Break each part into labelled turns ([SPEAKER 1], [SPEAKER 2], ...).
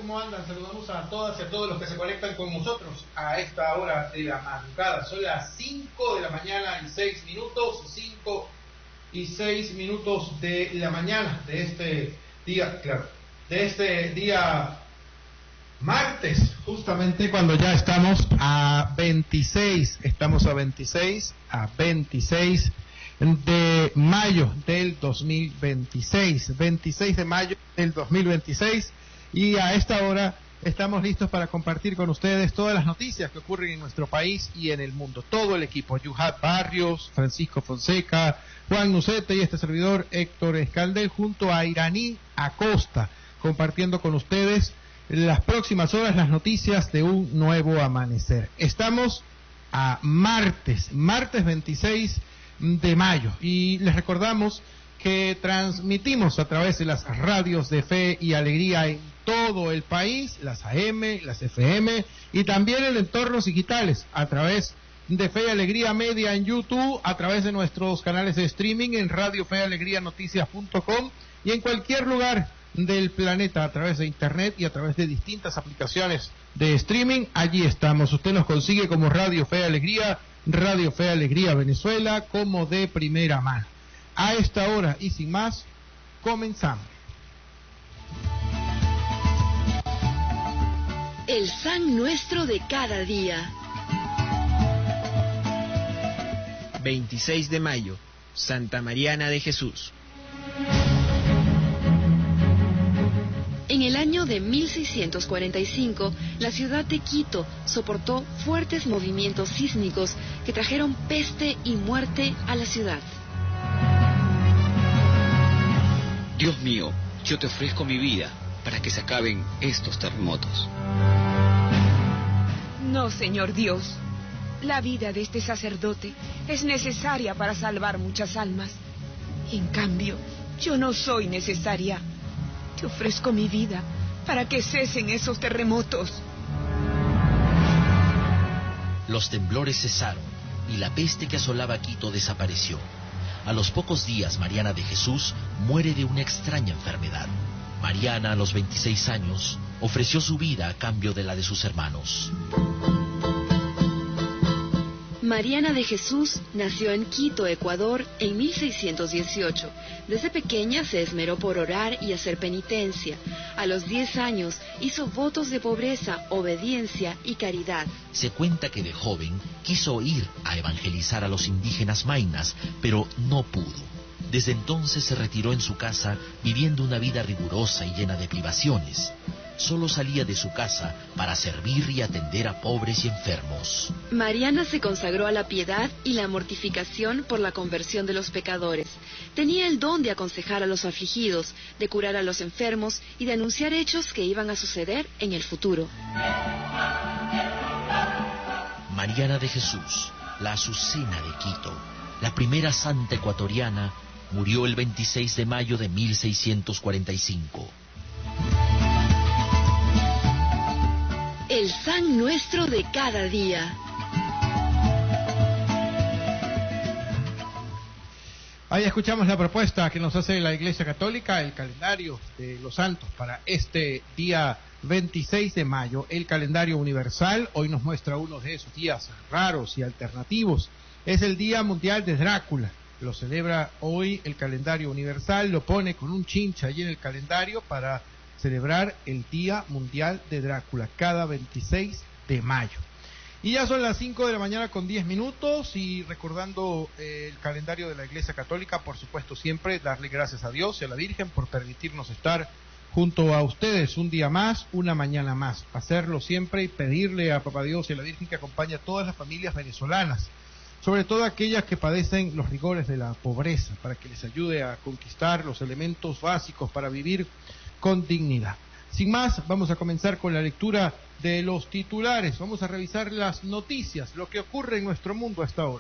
[SPEAKER 1] ¿Cómo andan? Saludamos a todas y a todos los que se conectan con nosotros a esta hora de la madrugada. Son las 5 de la mañana y 6 minutos, 5 y 6 minutos de la mañana de este día, martes, justamente cuando ya estamos a 26 de mayo del 2026, 26 de mayo del 2026, y a esta hora estamos listos para compartir con ustedes todas las noticias que ocurren en nuestro país y en el mundo. Todo el equipo, Yuhat Barrios, Francisco Fonseca, Juan Nucete y este servidor Héctor Escaldel, junto a Iraní Acosta, compartiendo con ustedes las próximas horas las noticias de un nuevo amanecer. Estamos a martes 26 de mayo, y les recordamos que transmitimos a través de las radios de Fe y Alegría en todo el país, las AM, las FM, y también en entornos digitales a través de Fe y Alegría Media en YouTube, a través de nuestros canales de streaming en radiofealegrianoticias.com y en cualquier lugar del planeta a través de internet y a través de distintas aplicaciones de streaming. Allí estamos. Usted nos consigue como Radio Fe Alegría, Radio Fe Alegría Venezuela, como de primera mano. A esta hora y sin más, comenzamos.
[SPEAKER 2] El San Nuestro de cada día.
[SPEAKER 3] 26 de mayo, Santa Mariana de Jesús.
[SPEAKER 2] En el año de 1645, la ciudad de Quito soportó fuertes movimientos sísmicos que trajeron peste y muerte a la ciudad.
[SPEAKER 4] Dios mío, yo te ofrezco mi vida para que se acaben estos terremotos.
[SPEAKER 5] No, Señor Dios. La vida de este sacerdote es necesaria para salvar muchas almas. En cambio, yo no soy necesaria. Te ofrezco mi vida para que cesen esos terremotos.
[SPEAKER 6] Los temblores cesaron y la peste que asolaba Quito desapareció. A los pocos días, Mariana de Jesús muere de una extraña enfermedad. Mariana, a los 26 años, ofreció su vida a cambio de la de sus hermanos.
[SPEAKER 2] Mariana de Jesús nació en Quito, Ecuador, en 1618. Desde pequeña se esmeró por orar y hacer penitencia. A los 10 años hizo votos de pobreza, obediencia y caridad.
[SPEAKER 6] Se cuenta que de joven quiso ir a evangelizar a los indígenas maynas, pero no pudo. Desde entonces se retiró en su casa, viviendo una vida rigurosa y llena de privaciones. Solo salía de su casa para servir y atender a pobres y enfermos.
[SPEAKER 2] Mariana se consagró a la piedad y la mortificación por la conversión de los pecadores. Tenía el don de aconsejar a los afligidos, de curar a los enfermos y de anunciar hechos que iban a suceder en el futuro.
[SPEAKER 6] Mariana de Jesús, la Azucena de Quito, la primera santa ecuatoriana, murió el 26 de mayo de 1645.
[SPEAKER 2] El San Nuestro de cada día.
[SPEAKER 1] Ahí escuchamos la propuesta que nos hace la Iglesia Católica, el calendario de los santos para este día 26 de mayo, el calendario universal. Hoy nos muestra uno de esos días raros y alternativos. Es el Día Mundial de Drácula. Lo celebra hoy el calendario universal, lo pone con un chincha allí en el calendario para celebrar el Día Mundial de Drácula, cada 26 de mayo. Y ya son las 5 de la mañana con 10 minutos, y recordando el calendario de la Iglesia Católica, por supuesto siempre darle gracias a Dios y a la Virgen por permitirnos estar junto a ustedes un día más, una mañana más. Hacerlo siempre y pedirle a Papá Dios y a la Virgen que acompañe a todas las familias venezolanas, sobre todo aquellas que padecen los rigores de la pobreza, para que les ayude a conquistar los elementos básicos para vivir con dignidad. Sin más, vamos a comenzar con la lectura de los titulares. Vamos a revisar las noticias, lo que ocurre en nuestro mundo a esta hora.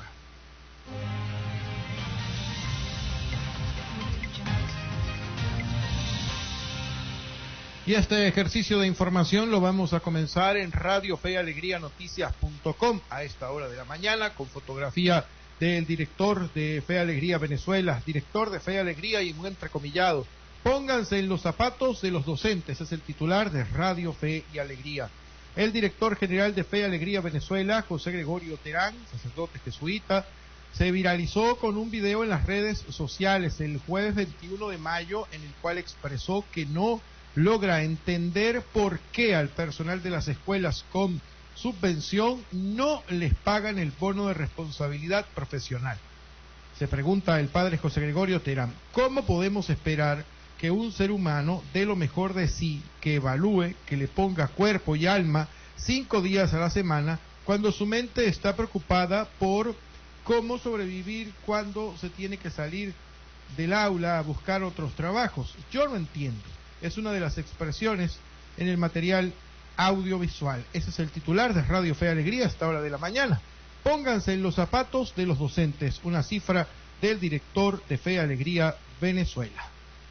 [SPEAKER 1] Y este ejercicio de información lo vamos a comenzar en radiofealegrianoticias.com a esta hora de la mañana, con fotografía del director de Fe Alegría Venezuela, director de Fe Alegría y un entrecomillado Pónganse en los zapatos de los docentes, es el titular de Radio Fe y Alegría. El director general de Fe y Alegría Venezuela, José Gregorio Terán, sacerdote jesuita, se viralizó con un video en las redes sociales el jueves 21 de mayo en el cual expresó que no logra entender por qué al personal de las escuelas con subvención no les pagan el bono de responsabilidad profesional. Se pregunta el padre José Gregorio Terán, ¿cómo podemos esperar que un ser humano dé lo mejor de sí, que evalúe, que le ponga cuerpo y alma 5 días a la semana, cuando su mente está preocupada por cómo sobrevivir cuando se tiene que salir del aula a buscar otros trabajos? Yo no entiendo. Es una de las expresiones en el material audiovisual. Ese es el titular de Radio Fe y Alegría a esta hora de la mañana. Pónganse en los zapatos de los docentes, una cifra del director de Fe y Alegría Venezuela.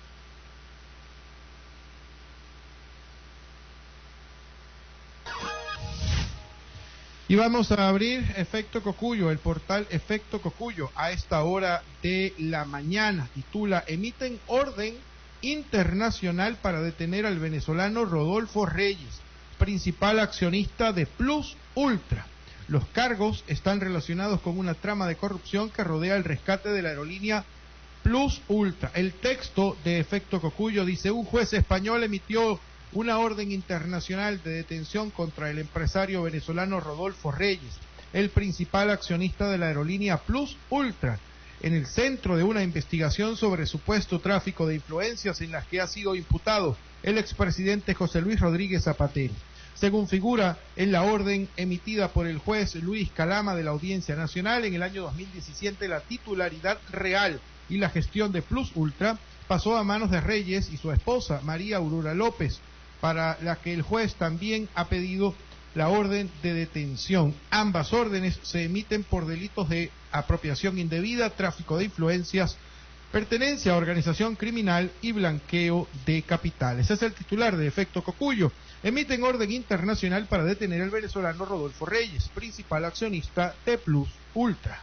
[SPEAKER 1] Y vamos a abrir Efecto Cocuyo, el portal Efecto Cocuyo, a esta hora de la mañana. Titula, emiten orden internacional para detener al venezolano Rodolfo Reyes, principal accionista de Plus Ultra. Los cargos están relacionados con una trama de corrupción que rodea el rescate de la aerolínea Plus Ultra. El texto de Efecto Cocuyo dice, un juez español emitió una orden internacional de detención contra el empresario venezolano Rodolfo Reyes, el principal accionista de la aerolínea Plus Ultra, en el centro de una investigación sobre supuesto tráfico de influencias en las que ha sido imputado el expresidente José Luis Rodríguez Zapatero. Según figura en la orden emitida por el juez Luis Calama de la Audiencia Nacional, en el año 2017 la titularidad real y la gestión de Plus Ultra pasó a manos de Reyes y su esposa María Aurora López, para la que el juez también ha pedido la orden de detención. Ambas órdenes se emiten por delitos de apropiación indebida, tráfico de influencias, pertenencia a organización criminal y blanqueo de capitales. Es el titular de Efecto Cocuyo. Emiten orden internacional para detener al venezolano Rodolfo Reyes, principal accionista de Plus Ultra.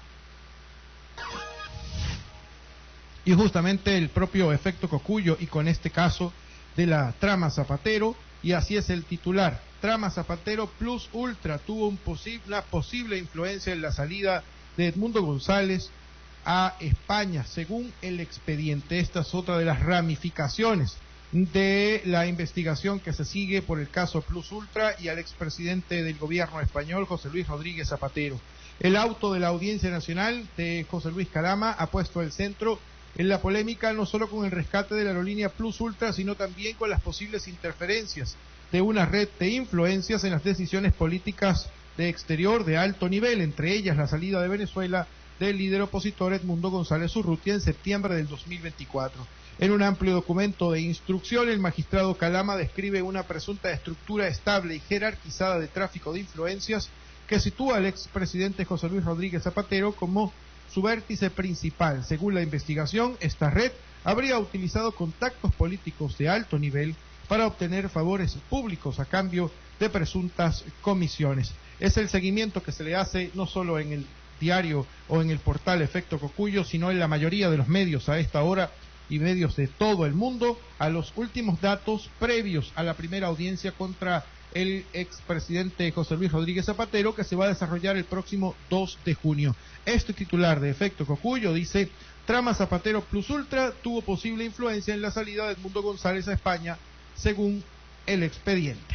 [SPEAKER 1] Y justamente el propio Efecto Cocuyo, y con este caso de la trama Zapatero, y así es el titular, trama Zapatero, Plus Ultra tuvo una posible influencia en la salida de Edmundo González a España, según el expediente. Esta es otra de las ramificaciones de la investigación que se sigue por el caso Plus Ultra y al expresidente del gobierno español, José Luis Rodríguez Zapatero. El auto de la Audiencia Nacional de José Luis Calama ha puesto el centro en la polémica no solo con el rescate de la aerolínea Plus Ultra, sino también con las posibles interferencias de una red de influencias en las decisiones políticas de exterior de alto nivel, entre ellas la salida de Venezuela del líder opositor Edmundo González Urrutia en septiembre del 2024. En un amplio documento de instrucción, el magistrado Calama describe una presunta estructura estable y jerarquizada de tráfico de influencias que sitúa al expresidente José Luis Rodríguez Zapatero como su vértice principal. Según la investigación, esta red habría utilizado contactos políticos de alto nivel para obtener favores públicos a cambio de presuntas comisiones. Es el seguimiento que se le hace no solo en el diario o en el portal Efecto Cocuyo, sino en la mayoría de los medios a esta hora y medios de todo el mundo, a los últimos datos previos a la primera audiencia contra el expresidente José Luis Rodríguez Zapatero, que se va a desarrollar el próximo 2 de junio. Este titular de Efecto Cocuyo dice, trama Zapatero Plus Ultra tuvo posible influencia en la salida de Edmundo González a España, según el expediente.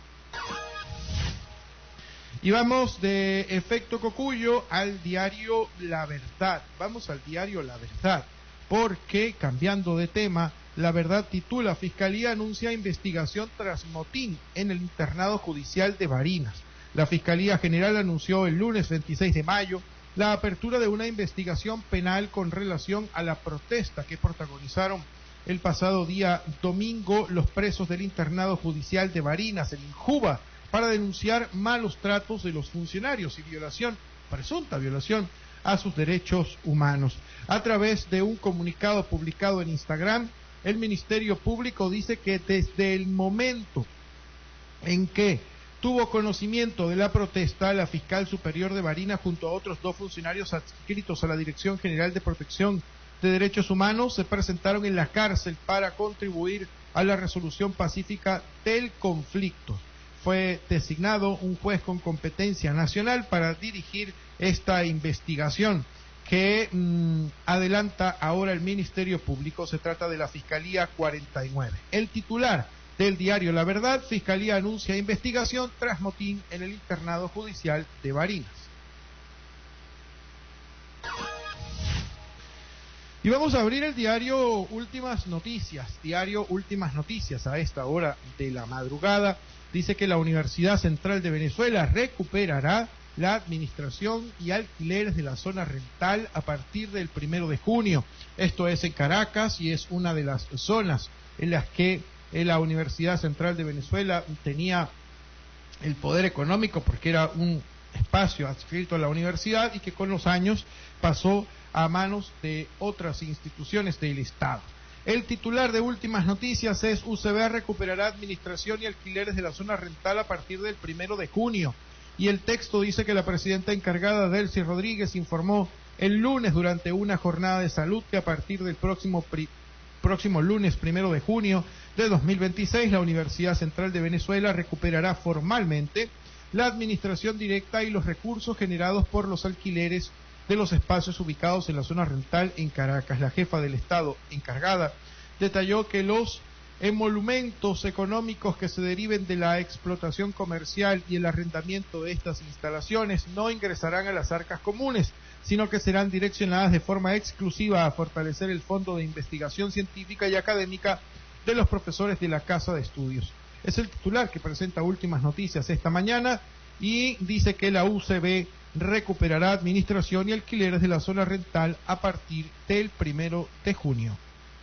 [SPEAKER 1] Y vamos de Efecto Cocuyo al diario La Verdad. Vamos al diario La Verdad, porque, cambiando de tema, La Verdad titula, Fiscalía anuncia investigación tras motín en el internado judicial de Barinas. La Fiscalía General anunció el lunes 26 de mayo la apertura de una investigación penal con relación a la protesta que protagonizaron el pasado día domingo los presos del internado judicial de Barinas, en Injuba, para denunciar malos tratos de los funcionarios y presunta violación a sus derechos humanos. A través de un comunicado publicado en Instagram, el Ministerio Público dice que desde el momento en que tuvo conocimiento de la protesta, la fiscal superior de Barinas, junto a otros 2 funcionarios adscritos a la Dirección General de Protección de Derechos Humanos se presentaron en la cárcel para contribuir a la resolución pacífica del conflicto. Fue designado un juez con competencia nacional para dirigir esta investigación que adelanta ahora el Ministerio Público. Se trata de la Fiscalía 49. El titular del diario La Verdad: Fiscalía anuncia investigación tras motín en el internado judicial de Barinas. Y vamos a abrir el diario Últimas Noticias. Diario Últimas Noticias, a esta hora de la madrugada, dice que la Universidad Central de Venezuela recuperará la administración y alquileres de la zona rental a partir del 1 de junio. Esto es en Caracas y es una de las zonas en las que la Universidad Central de Venezuela tenía el poder económico, porque era un espacio adscrito a la universidad y que con los años pasó a manos de otras instituciones del Estado. El titular de Últimas Noticias es: UCB recuperará administración y alquileres de la zona rental a partir del 1 de junio. Y el texto dice que la presidenta encargada, Delcy Rodríguez, informó el lunes durante una jornada de salud que a partir del próximo lunes 1 de junio de 2026 la Universidad Central de Venezuela recuperará formalmente la administración directa y los recursos generados por los alquileres de los espacios ubicados en la zona rental en Caracas. La jefa del Estado encargada detalló que los emolumentos económicos que se deriven de la explotación comercial y el arrendamiento de estas instalaciones no ingresarán a las arcas comunes, sino que serán direccionadas de forma exclusiva a fortalecer el fondo de investigación científica y académica de los profesores de la Casa de Estudios. Es el titular que presenta Últimas Noticias esta mañana y dice que la UCB recuperará administración y alquileres de la zona rental a partir del 1 de junio.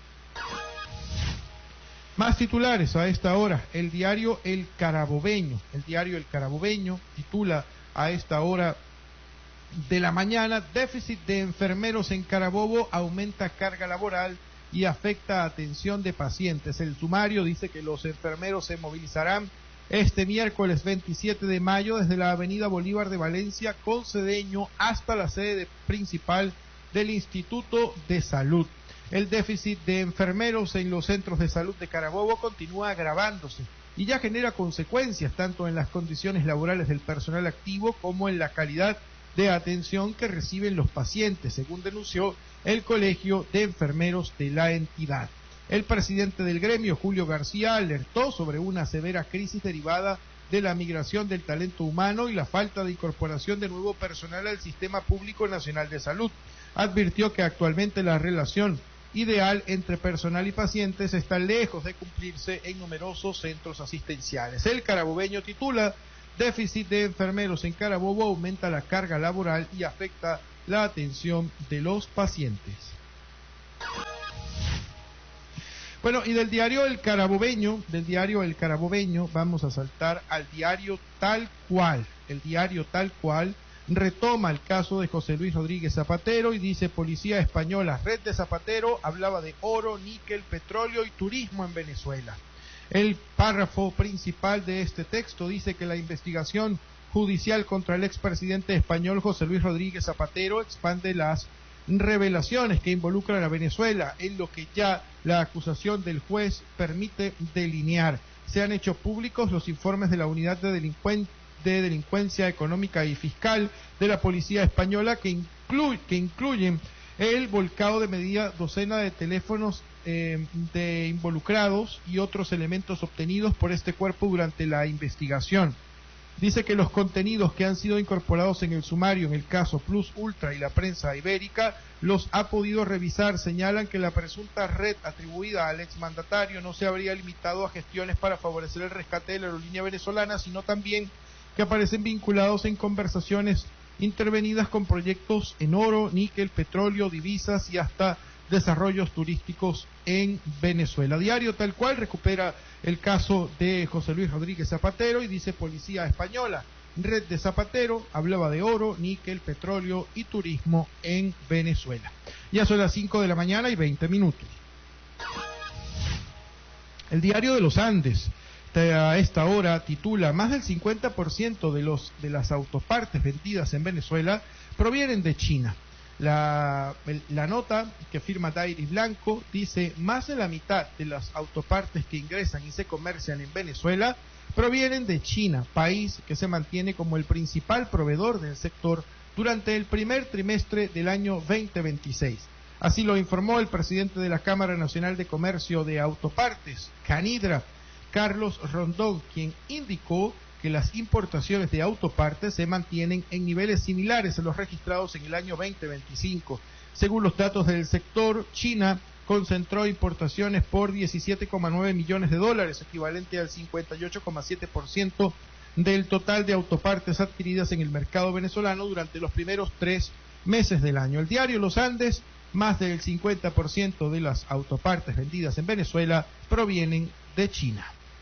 [SPEAKER 1] Más titulares a esta hora. El diario El Carabobeño titula a esta hora de la mañana: déficit de enfermeros en Carabobo aumenta carga laboral y afecta atención de pacientes. El sumario dice que los enfermeros se movilizarán este miércoles 27 de mayo desde la avenida Bolívar de Valencia con Cedeño hasta la sede principal del Instituto de Salud. El déficit de enfermeros en los centros de salud de Carabobo continúa agravándose y ya genera consecuencias tanto en las condiciones laborales del personal activo como en la calidad de atención que reciben los pacientes, según denunció el Colegio de Enfermeros de la entidad. El presidente del gremio, Julio García, alertó sobre una severa crisis derivada de la migración del talento humano y la falta de incorporación de nuevo personal al Sistema Público Nacional de Salud. Advirtió que actualmente la relación ideal entre personal y pacientes está lejos de cumplirse en numerosos centros asistenciales. El Carabobeño titula: déficit de enfermeros en Carabobo aumenta la carga laboral y afecta la atención de los pacientes. Bueno, y del diario El Carabobeño, vamos a saltar al diario Tal Cual. El diario Tal Cual retoma el caso de José Luis Rodríguez Zapatero y dice: policía española, red de Zapatero, hablaba de oro, níquel, petróleo y turismo en Venezuela. El párrafo principal de este texto dice que la investigación judicial contra el expresidente español José Luis Rodríguez Zapatero expande las revelaciones que involucran a Venezuela en lo que ya la acusación del juez permite delinear. Se han hecho públicos los informes de la Unidad de Delincuencia Económica y Fiscal de la Policía Española que incluyen el volcado de media docena de teléfonos de involucrados y otros elementos obtenidos por este cuerpo durante la investigación. Dice que los contenidos que han sido incorporados en el sumario en el caso Plus Ultra y la prensa ibérica los ha podido revisar. Señalan que la presunta red atribuida al exmandatario no se habría limitado a gestiones para favorecer el rescate de la aerolínea venezolana, sino también que aparecen vinculados en conversaciones intervenidas con proyectos en oro, níquel, petróleo, divisas y hasta desarrollos turísticos en Venezuela. Diario Tal Cual recupera el caso de José Luis Rodríguez Zapatero y dice: policía española, red de Zapatero, hablaba de oro, níquel, petróleo y turismo en Venezuela. Ya son las 5 de la mañana y 20 minutos. El diario de los Andes a esta hora titula: más del 50% de las autopartes vendidas en Venezuela provienen de China. La nota que firma Dairis Blanco dice: más de la mitad de las autopartes que ingresan y se comercian en Venezuela provienen de China, país que se mantiene como el principal proveedor del sector durante el primer trimestre del año 2026. Así lo informó el presidente de la Cámara Nacional de Comercio de Autopartes, Canidra, Carlos Rondón, quien indicó que las importaciones de autopartes se mantienen en niveles similares a los registrados en el año 2025. Según los datos del sector, China concentró importaciones por 17,9 millones de dólares, equivalente al 58,7% del total de autopartes adquiridas en el mercado venezolano durante los primeros 3 meses del año. El diario Los Andes: más del 50% de las autopartes vendidas en Venezuela provienen de China.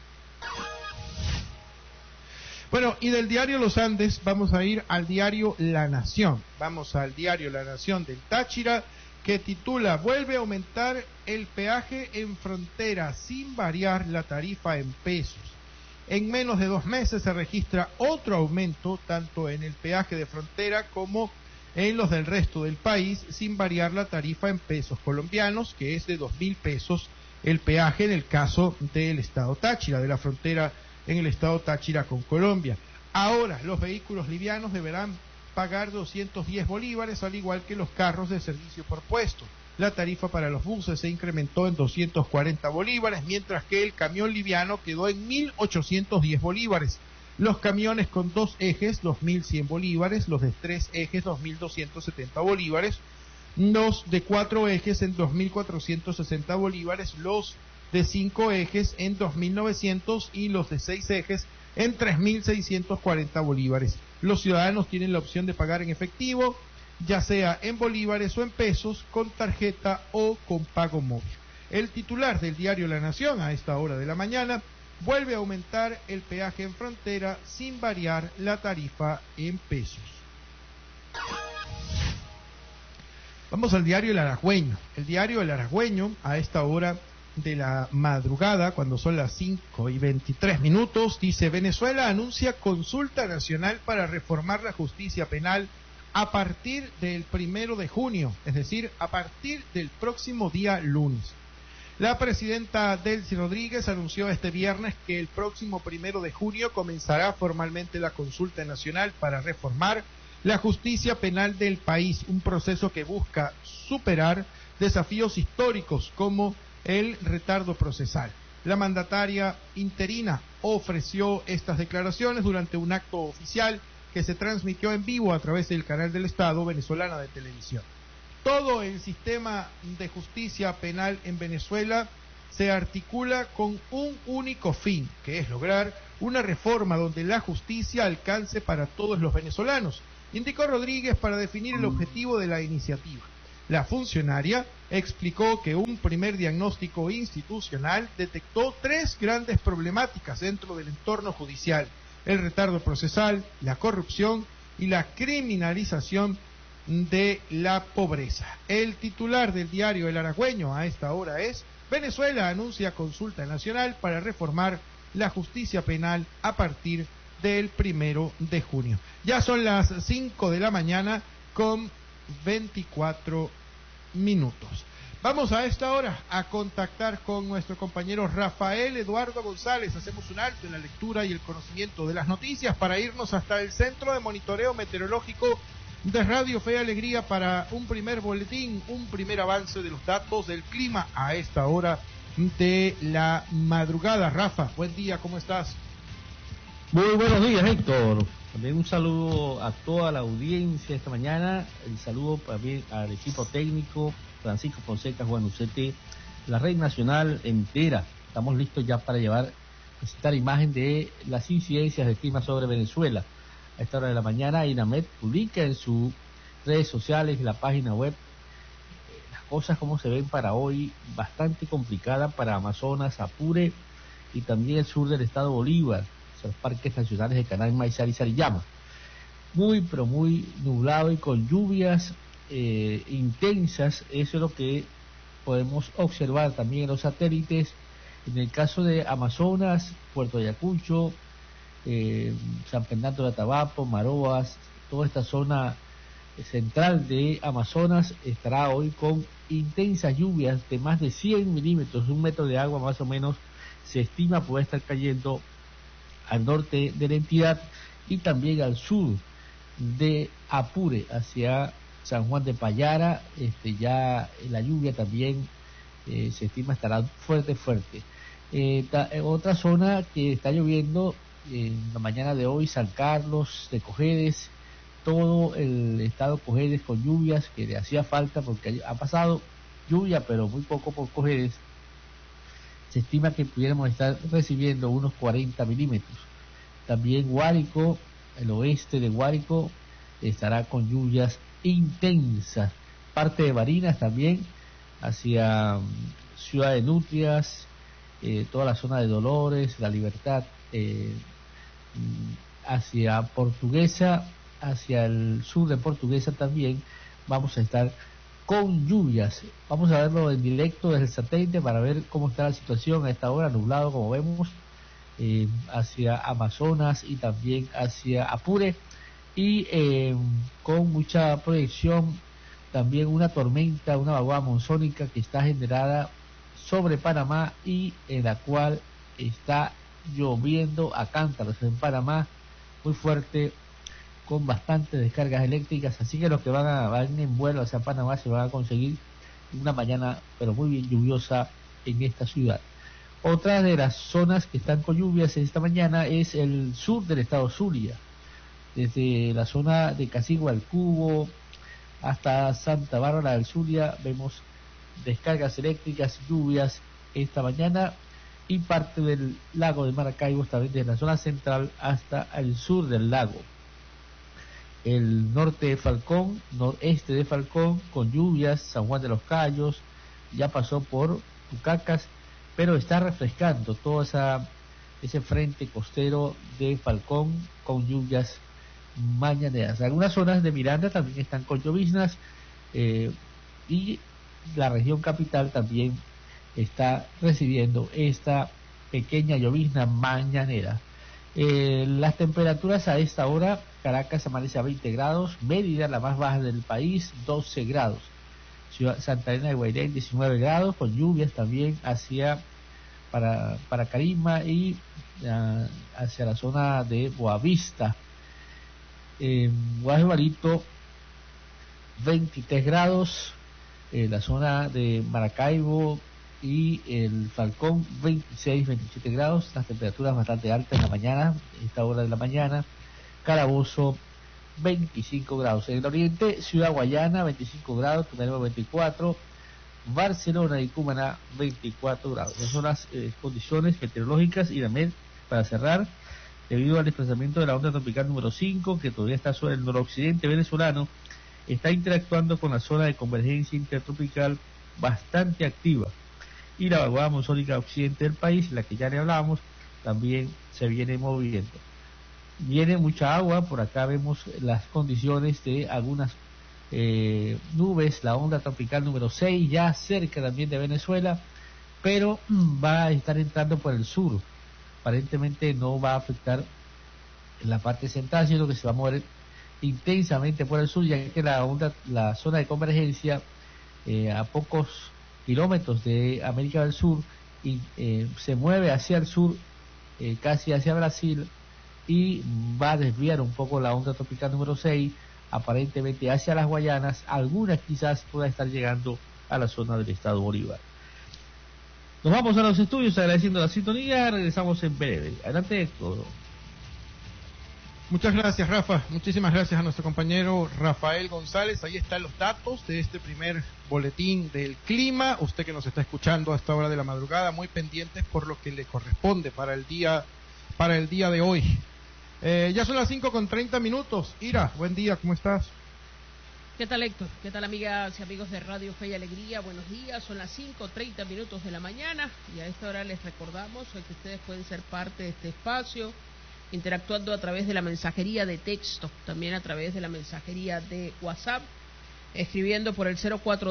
[SPEAKER 1] Bueno, y del diario Los Andes vamos a ir al diario La Nación. Vamos al diario La Nación del Táchira, que titula: vuelve a aumentar el peaje en frontera sin variar la tarifa en pesos. En menos de 2 meses se registra otro aumento, tanto en el peaje de frontera como en los del resto del país, sin variar la tarifa en pesos colombianos, que es de 2.000 pesos el peaje en el caso del estado Táchira, de la frontera en el estado Táchira con Colombia. Ahora los vehículos livianos deberán pagar 210 bolívares, al igual que los carros de servicio por puesto. La tarifa para los buses se incrementó en 240 bolívares, mientras que el camión liviano quedó en 1.810 bolívares. Los camiones con 2 ejes, 2.100 bolívares, los de 3 ejes, 2.270 bolívares, los de 4 ejes en 2.460 bolívares, los de 5 ejes en 2.900 y los de 6 ejes en 3.640 bolívares. Los ciudadanos tienen la opción de pagar en efectivo, ya sea en bolívares o en pesos, con tarjeta o con pago móvil. El titular del diario La Nación a esta hora de la mañana: vuelve a aumentar el peaje en frontera sin variar la tarifa en pesos. Vamos al diario El Aragüeño. El diario El Aragüeño a esta hora de la madrugada, cuando son las 5:23, dice: Venezuela anuncia consulta nacional para reformar la justicia penal a partir del 1 de junio, es decir, a partir del próximo día lunes. La presidenta Delcy Rodríguez anunció este viernes que el próximo 1 de junio comenzará formalmente la consulta nacional para reformar la justicia penal del país, un proceso que busca superar desafíos históricos como el retardo procesal. La mandataria interina ofreció estas declaraciones durante un acto oficial que se transmitió en vivo a través del canal del Estado venezolana de televisión. Todo el sistema de justicia penal en Venezuela se articula con un único fin, que es lograr una reforma donde la justicia alcance para todos los venezolanos, indicó Rodríguez para definir el objetivo de la iniciativa. La funcionaria explicó que un primer diagnóstico institucional detectó 3 grandes problemáticas dentro del entorno judicial: el retardo procesal, la corrupción y la criminalización de la pobreza. El titular del diario El Aragüeño a esta hora es: Venezuela anuncia consulta nacional para reformar la justicia penal a partir del 1 de junio. Ya son las 5 de la mañana con 24 minutos. Vamos a esta hora a contactar con nuestro compañero Rafael Eduardo González. Hacemos un alto en la lectura y el conocimiento de las noticias para irnos hasta el Centro de Monitoreo Meteorológico de Radio Fe y Alegría para un primer boletín, un primer avance de los datos del clima a esta hora de la madrugada. Rafa, buen día, ¿cómo estás?
[SPEAKER 7] Muy buenos días, Héctor. También un saludo a toda la audiencia esta mañana. El saludo también al equipo técnico, Francisco Fonseca, Juan Ucete, la red nacional entera. Estamos listos ya para presentar imagen de las incidencias del clima sobre Venezuela. A esta hora de la mañana, INAMED publica en sus redes sociales y la página web las cosas como se ven para hoy, bastante complicada para Amazonas, Apure y también el sur del estado Bolívar, los parques nacionales de Canal Maizal y Sariyama. Muy, pero muy nublado y con lluvias intensas. Eso es lo que podemos observar también en los satélites. En el caso de Amazonas, Puerto Ayacucho, San Fernando de Atabapo, Maroas, toda esta zona central de Amazonas estará hoy con intensas lluvias de más de 100 milímetros, 1 metro de agua más o menos se estima puede estar cayendo al norte de la entidad y también al sur de Apure, hacia San Juan de Payara. Ya la lluvia también se estima estará fuerte. Otra zona que está lloviendo en la mañana de hoy, San Carlos de Cojedes, todo el estado Cojedes con lluvias que le hacía falta porque ha pasado lluvia pero muy poco por Cojedes. Se estima que pudiéramos estar recibiendo unos 40 milímetros. También Guárico, el oeste de Guárico, estará con lluvias intensas. Parte de Barinas también, hacia Ciudad de Nutrias, toda la zona de Dolores, La Libertad, hacia Portuguesa, hacia el sur de Portuguesa también vamos a estar con lluvias. Vamos a verlo en directo desde el satélite para ver cómo está la situación a esta hora, nublado como vemos, hacia Amazonas y también hacia Apure, y con mucha proyección también una tormenta, una vaguada monzónica que está generada sobre Panamá y en la cual está lloviendo a cántaros en Panamá muy fuerte, con bastantes descargas eléctricas, así que los que van en vuelo hacia Panamá se van a conseguir una mañana pero muy bien lluviosa en esta ciudad. Otra de las zonas que están con lluvias esta mañana es el sur del estado Zulia, desde la zona de Casigua al Cubo hasta Santa Bárbara del Zulia vemos descargas eléctricas, lluvias esta mañana, y parte del lago de Maracaibo también desde la zona central hasta el sur del lago. El norte de Falcón, noreste de Falcón con lluvias, San Juan de los Cayos ya pasó por Tucacas, pero está refrescando todo ese frente costero de Falcón con lluvias mañaneras. Algunas zonas de Miranda también están con lloviznas, y la región capital también está recibiendo esta pequeña llovizna mañanera. Las temperaturas a esta hora: Caracas amanece a 20 grados, Mérida, la más baja del país, 12 grados, Santa Elena de Guairén 19 grados, con lluvias también para Carima y hacia la zona de Boavista. Guajevarito 23 grados, la zona de Maracaibo y el Falcón 26-27 grados, las temperaturas bastante altas en la mañana, esta hora de la mañana. Carabozo 25 grados, en el oriente Ciudad Guayana 25 grados, Tumeremo 24, Barcelona y Cumaná 24 grados. Esas son las condiciones meteorológicas. Y también, para cerrar, debido al desplazamiento de la onda tropical número 5, que todavía está sobre el noroccidente venezolano, está interactuando con la zona de convergencia intertropical bastante activa, y la vaguada monzónica occidente del país, la que ya le hablábamos, también se viene moviendo. Viene mucha agua, por acá vemos las condiciones de algunas nubes, la onda tropical número 6 ya cerca también de Venezuela, pero va a estar entrando por el sur. Aparentemente no va a afectar en la parte central, sino que se va a mover intensamente por el sur, ya que la zona de convergencia a pocos kilómetros de América del Sur y se mueve hacia el sur, casi hacia Brasil, y va a desviar un poco la onda tropical número 6 aparentemente hacia las Guayanas. Algunas quizás pueda estar llegando a la zona del estado Bolívar. Nos vamos a los estudios agradeciendo la sintonía. Regresamos en breve. Adelante, Héctor.
[SPEAKER 1] Muchas gracias, Rafa. Muchísimas gracias a nuestro compañero Rafael González. Ahí están los datos de este primer boletín del clima. Usted que nos está escuchando a esta hora de la madrugada, muy pendientes por lo que le corresponde para el día de hoy. Ya son las 5:30. Ira, buen día, ¿cómo estás?
[SPEAKER 8] ¿Qué tal, Héctor? ¿Qué tal, amigas y amigos de Radio Fe y Alegría? Buenos días, son las 5:30 de la mañana y a esta hora les recordamos que ustedes pueden ser parte de este espacio, interactuando a través de la mensajería de texto, también a través de la mensajería de WhatsApp, escribiendo por el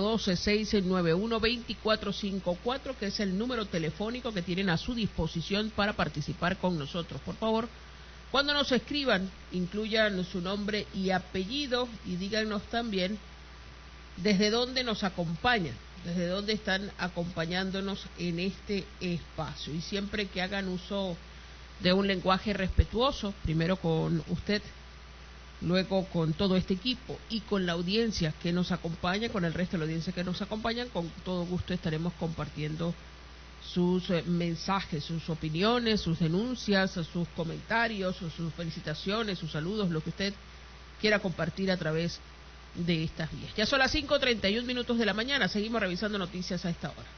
[SPEAKER 8] 0412-691-2454, que es el número telefónico que tienen a su disposición para participar con nosotros. Por favor, Cuando nos escriban, incluyan su nombre y apellido y díganos también desde dónde nos acompañan, desde dónde están acompañándonos en este espacio. Y siempre que hagan uso de un lenguaje respetuoso, primero con usted, luego con todo este equipo y con la audiencia que nos acompaña, con el resto de la audiencia que nos acompañan, con todo gusto estaremos compartiendo sus mensajes, sus opiniones, sus denuncias, sus comentarios, sus felicitaciones, sus saludos, lo que usted quiera compartir a través de estas vías. Ya son las 5:31 de la mañana, seguimos revisando noticias a esta hora.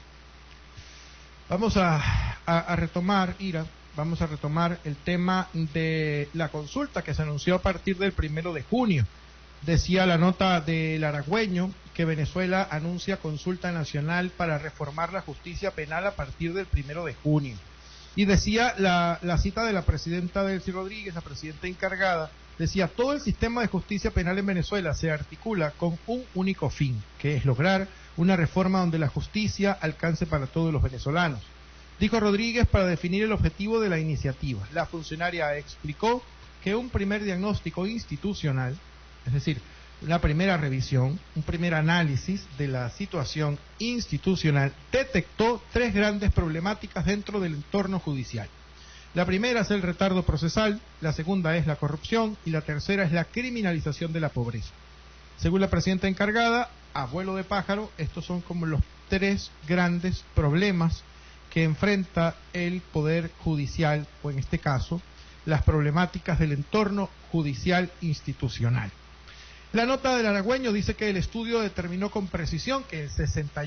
[SPEAKER 1] Vamos a retomar, Ira, vamos a retomar el tema de la consulta que se anunció a partir del 1 de junio. Decía la nota del Aragüeño que Venezuela anuncia consulta nacional para reformar la justicia penal a partir del 1 de junio. Y decía la cita de la presidenta Delcy Rodríguez, la presidenta encargada, decía: todo el sistema de justicia penal en Venezuela se articula con un único fin, que es lograr una reforma donde la justicia alcance para todos los venezolanos. Dijo Rodríguez para definir el objetivo de la iniciativa. La funcionaria explicó que un primer diagnóstico institucional, es decir, una primera revisión, un primer análisis de la situación institucional, detectó 3 grandes problemáticas dentro del entorno judicial. La primera es el retardo procesal, la segunda es la corrupción y la tercera es la criminalización de la pobreza. Según la presidenta encargada, a vuelo de pájaro, estos son como los 3 grandes problemas que enfrenta el Poder Judicial, o en este caso, las problemáticas del entorno judicial institucional. La nota del Aragüeño dice que el estudio determinó con precisión que el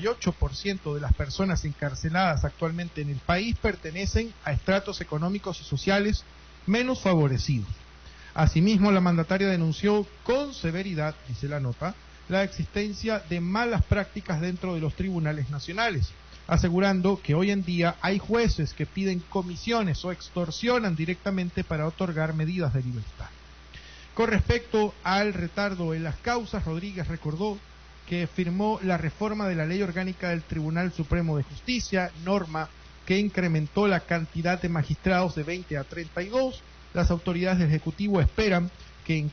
[SPEAKER 1] 68% de las personas encarceladas actualmente en el país pertenecen a estratos económicos y sociales menos favorecidos. Asimismo, la mandataria denunció con severidad, dice la nota, la existencia de malas prácticas dentro de los tribunales nacionales, asegurando que hoy en día hay jueces que piden comisiones o extorsionan directamente para otorgar medidas de libertad. Con respecto al retardo en las causas, Rodríguez recordó que firmó la reforma de la Ley Orgánica del Tribunal Supremo de Justicia, norma que incrementó la cantidad de magistrados de 20 a 32. Las autoridades del Ejecutivo esperan que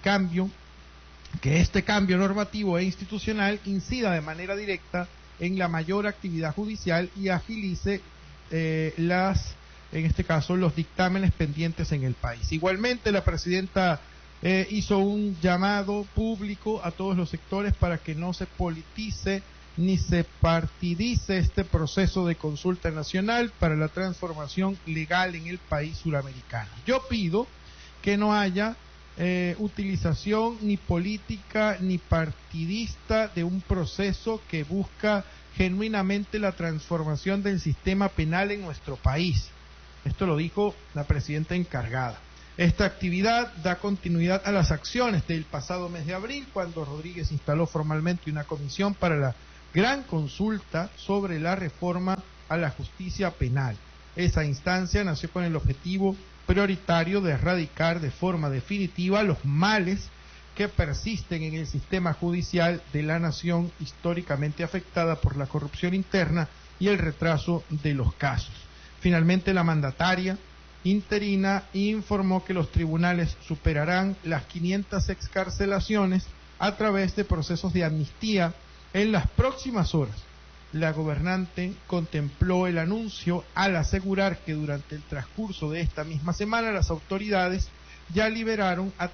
[SPEAKER 1] este cambio normativo e institucional incida de manera directa en la mayor actividad judicial y agilice en este caso, los dictámenes pendientes en el país. Igualmente, la presidenta hizo un llamado público a todos los sectores para que no se politice ni se partidice este proceso de consulta nacional para la transformación legal en el país suramericano. Yo pido que no haya utilización ni política ni partidista de un proceso que busca genuinamente la transformación del sistema penal en nuestro país. Esto lo dijo la presidenta encargada. Esta actividad da continuidad a las acciones del pasado mes de abril, cuando Rodríguez instaló formalmente una comisión para la gran consulta sobre la reforma a la justicia penal. Esa instancia nació con el objetivo prioritario de erradicar de forma definitiva los males que persisten en el sistema judicial de la nación, históricamente afectada por la corrupción interna y el retraso de los casos. Finalmente, la mandataria interina informó que los tribunales superarán las 500 excarcelaciones a través de procesos de amnistía en las próximas horas. La gobernante contempló el anuncio al asegurar que durante el transcurso de esta misma semana las autoridades ya liberaron a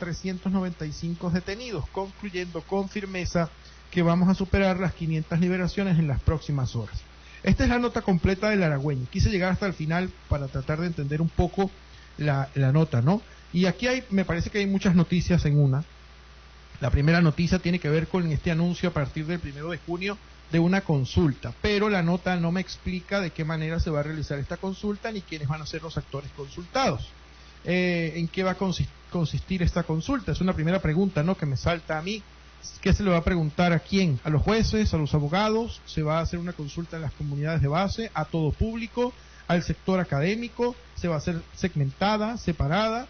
[SPEAKER 1] 395 detenidos, concluyendo con firmeza que vamos a superar las 500 liberaciones en las próximas horas. Esta es la nota completa del Aragüeño. Quise llegar hasta el final para tratar de entender un poco la nota, ¿no? Y aquí me parece que hay muchas noticias en una. La primera noticia tiene que ver con este anuncio a partir del 1 de junio de una consulta, pero la nota no me explica de qué manera se va a realizar esta consulta ni quiénes van a ser los actores consultados. ¿En qué va a consistir esta consulta? Es una primera pregunta, ¿no?, que me salta a mí. ¿Qué se le va a preguntar a quién? ¿A los jueces? ¿A los abogados? ¿Se va a hacer una consulta en las comunidades de base? ¿A todo público? ¿Al sector académico? ¿Se va a hacer segmentada, separada?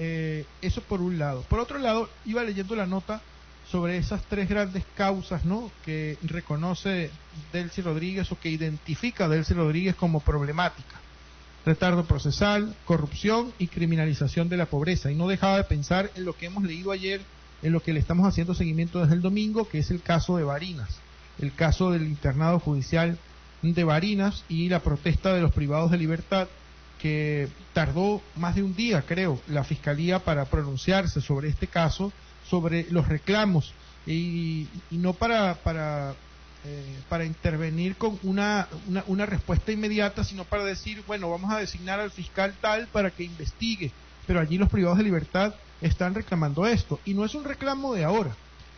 [SPEAKER 1] Eso por un lado. Por otro lado, iba leyendo la nota sobre esas 3 grandes causas, ¿no?, que reconoce Delcy Rodríguez o que identifica Delcy Rodríguez como problemática. retardo procesal, corrupción y criminalización de la pobreza. Y no dejaba de pensar en lo que hemos leído ayer, en lo que le estamos haciendo seguimiento desde el domingo, que es el caso de Barinas, el caso del internado judicial de Barinas y la protesta de los privados de libertad, que tardó más de un día, creo, la Fiscalía para pronunciarse sobre este caso, sobre los reclamos, y no para intervenir con una respuesta inmediata, sino para decir, bueno, vamos a designar al fiscal tal para que investigue, pero allí los privados de libertad están reclamando esto, y no es un reclamo de ahora.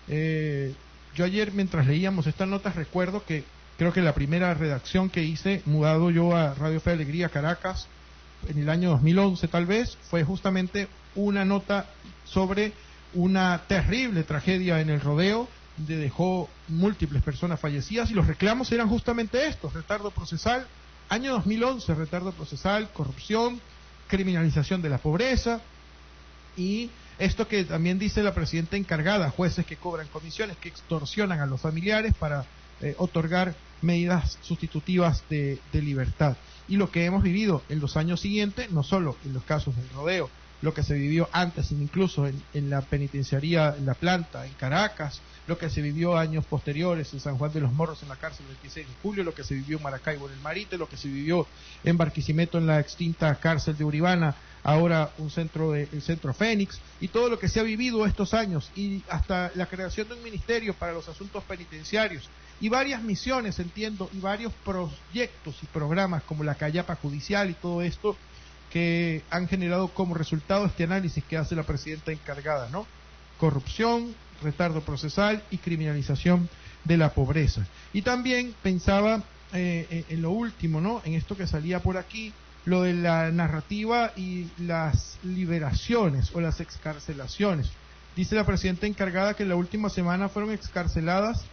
[SPEAKER 1] Yo ayer, mientras leíamos estas notas, recuerdo que creo que la primera redacción que hice, mudado yo a Radio Fe y Alegría, Caracas, en el año 2011 tal vez, fue justamente una nota sobre una terrible tragedia en el rodeo, donde dejó múltiples personas fallecidas, y los reclamos eran justamente estos: retardo procesal, año 2011, retardo procesal, corrupción, criminalización de la pobreza, y esto que también dice la presidenta encargada, jueces que cobran comisiones, que extorsionan a los familiares para otorgar medidas sustitutivas de libertad. Y lo que hemos vivido en los años siguientes, no solo en los casos del rodeo, lo que se vivió antes, incluso en la penitenciaría, en la planta, en Caracas, lo que se vivió años posteriores en San Juan de los Morros, en la cárcel del 26 de julio, lo que se vivió en Maracaibo, en el Marite, lo que se vivió en Barquisimeto, en la extinta cárcel de Uribana, ahora el Centro Fénix, y todo lo que se ha vivido estos años, y hasta la creación de un ministerio para los asuntos penitenciarios, y varias misiones, entiendo, y varios proyectos y programas como la Callapa Judicial y todo esto, que han generado como resultado este análisis que hace la presidenta encargada, ¿no? Corrupción, retardo procesal y criminalización de la pobreza. Y también pensaba en lo último, ¿no? En esto que salía por aquí, lo de la narrativa y las liberaciones o las excarcelaciones. Dice la presidenta encargada que en la última semana fueron excarceladas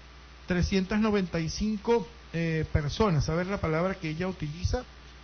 [SPEAKER 1] 395 personas. A ver la palabra que ella utiliza.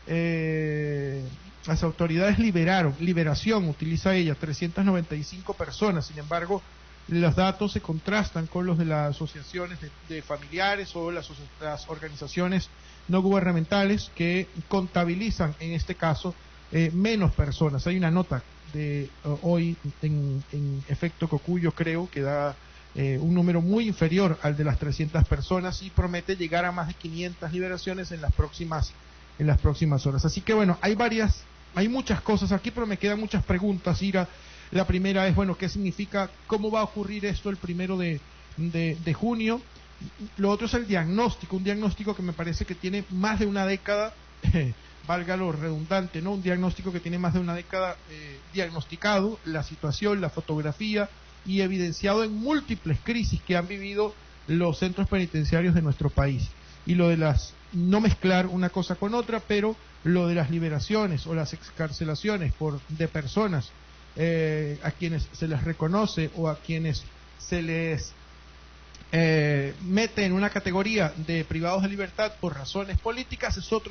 [SPEAKER 1] Las autoridades liberación utiliza ella, 395 personas. Sin embargo, los datos se contrastan con los de las asociaciones de familiares o las organizaciones no gubernamentales que contabilizan en este caso menos personas. Hay una nota de hoy en Efecto Cocuyo, creo, que da un número muy inferior al de las 300 personas y promete llegar a más de 500 liberaciones en las próximas horas. Así que bueno, hay muchas cosas aquí, pero me quedan muchas preguntas, Ira. La primera es, bueno, ¿qué significa? ¿Cómo va a ocurrir esto el 1 de junio? Lo otro es el diagnóstico, un diagnóstico que me parece que tiene más de una década, valga lo redundante, ¿no? Un diagnóstico que tiene más de una década diagnosticado la situación, la fotografía, y evidenciado en múltiples crisis que han vivido los centros penitenciarios de nuestro país. Y lo de no mezclar una cosa con otra, pero lo de las liberaciones o las excarcelaciones de personas a quienes se les reconoce o a quienes se les mete en una categoría de privados de libertad por razones políticas es otro